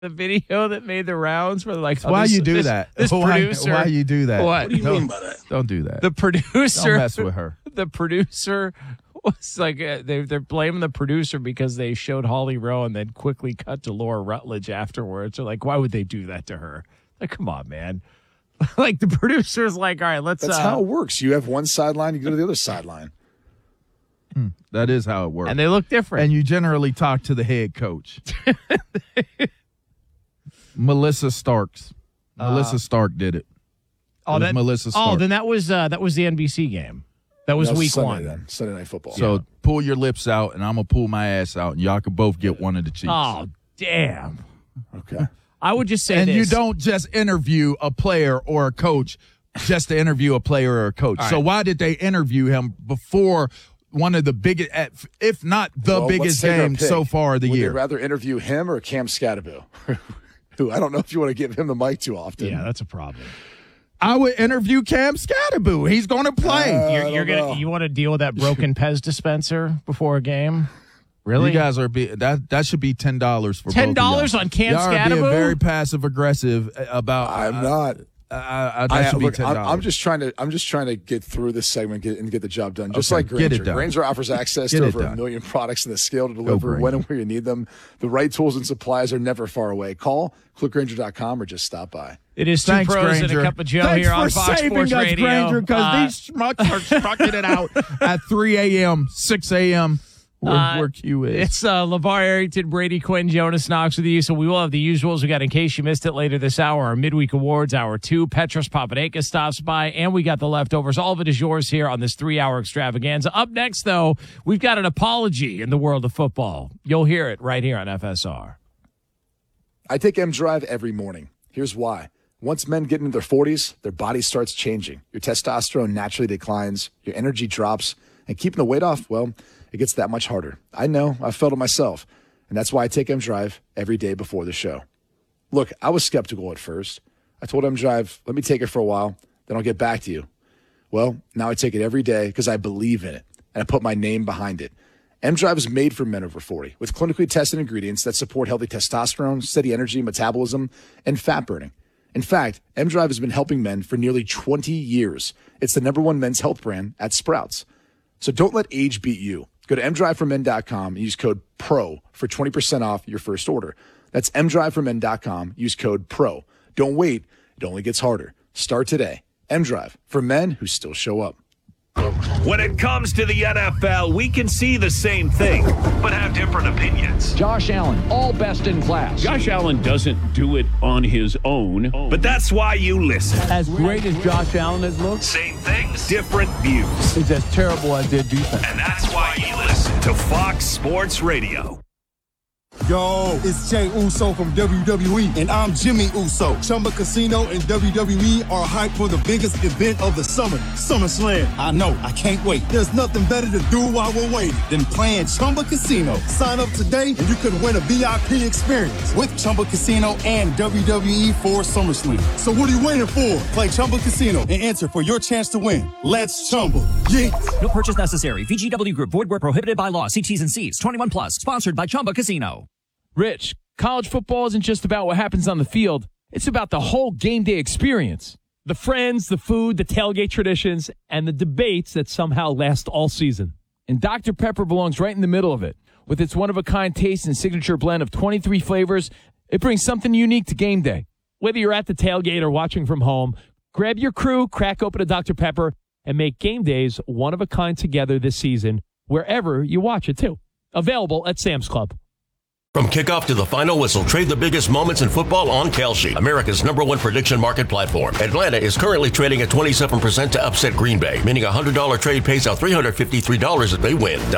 The video that made the rounds were like, why you do that? This producer. Why you do that? What do you mean by that? Don't do that. The producer. Don't mess with her. The producer was like, they're blaming the producer because they showed Holly Rowe and then quickly cut to Laura Rutledge afterwards. They're like, why would they do that to her? Like, come on, man. Like, the producer's like, all right, let's. That's how it works. You have one sideline, you go to the other sideline. That is how it works. And they look different. And you generally talk to the head coach. Melissa Starks. Melissa Stark did it. Melissa Stark. Oh, then that was the NBC game. That was week Sunday, one. then. Sunday Night Football. So pull your lips out, and I'm going to pull my ass out, and y'all can both get one of the cheeks. Oh, damn. Okay. I would just say and this. you don't just interview a player or a coach just to interview a player or a coach. All So right. why did they interview him before one of the biggest, if not the biggest game so far of the year? Would you rather interview him or Cam Scatterbo? Who I don't know if you want to give him the mic too often. Yeah, that's a problem. I would interview Cam Scatterbo. He's going to play. You want to deal with that broken Pez dispenser before a game? Really? You guys are that should be $10 for $10 on Cam Scatterbo. Y'all are being Scatterbo? very passive aggressive about. I'm not. That should be $10. I'm just trying to get through this segment and get the job done. Just Okay, like Grainger. get it done. Grainger offers access Get to it over done. 1 million products and the scale to deliver when and where you need them. The right tools and supplies are never far away. Call, clickgrainger.com, or just stop by. It is two Thanks, pros Granger. and a cup of Joe Thanks here on for Fox saving Sports us, Radio. Granger, because these schmucks are strucking it out at 3 a.m., 6 a.m., where Q is. It's LeVar Arrington, Brady Quinn, Jonas Knox with you. So we will have the usuals. We got, in case you missed it, later this hour, our midweek awards, hour 2. Petros Papadakis stops by, and we got the leftovers. All of it is yours here on this 3-hour extravaganza. Up next, though, we've got an apology in the world of football. You'll hear it right here on FSR. I take M-Drive every morning. Here's why. Once men get into their 40s, their body starts changing. Your testosterone naturally declines, your energy drops, and keeping the weight off, well, it gets that much harder. I know. I've felt it myself. And that's why I take M-Drive every day before the show. Look, I was skeptical at first. I told M-Drive, let me take it for a while, then I'll get back to you. Well, now I take it every day because I believe in it, and I put my name behind it. M-Drive is made for men over 40 with clinically tested ingredients that support healthy testosterone, steady energy, metabolism, and fat burning. In fact, M-Drive has been helping men for nearly 20 years. It's the #1 men's health brand at Sprouts. So don't let age beat you. Go to mdriveformen.com and use code PRO for 20% off your first order. That's mdriveformen.com. Use code PRO. Don't wait. It only gets harder. Start today. M-Drive, for men who still show up. When it comes to the NFL, we can see the same thing, but have different opinions. Josh Allen, all best in class. Josh Allen doesn't do it on his own. But that's why you listen. As great as Josh Allen has looked, Same things, different views. he's as terrible as their defense. And that's why you listen to Fox Sports Radio. Yo, it's Jay Uso from WWE, and I'm Jimmy Uso. Chumba Casino and WWE are hyped for the biggest event of the summer, SummerSlam. I know, I can't wait. There's nothing better to do while we're waiting than playing Chumba Casino. Sign up today, and you could win a VIP experience with Chumba Casino and WWE for SummerSlam. So what are you waiting for? Play Chumba Casino and enter for your chance to win. Let's Chumba. Yeah. No purchase necessary. VGW Group. Void where prohibited by law. See T's and C's. 21 plus. Sponsored by Chumba Casino. Rich, college football isn't just about what happens on the field. It's about the whole game day experience. The friends, the food, the tailgate traditions, and the debates that somehow last all season. And Dr. Pepper belongs right in the middle of it. With its one-of-a-kind taste and signature blend of 23 flavors, it brings something unique to game day. Whether you're at the tailgate or watching from home, grab your crew, crack open a Dr. Pepper, and make game days one-of-a-kind together this season, wherever you watch it, too. Available at Sam's Club. From kickoff to the final whistle, trade the biggest moments in football on Kalshi, America's #1 prediction market platform. Atlanta is currently trading at 27% to upset Green Bay, meaning a $100 trade pays out $353 if they win.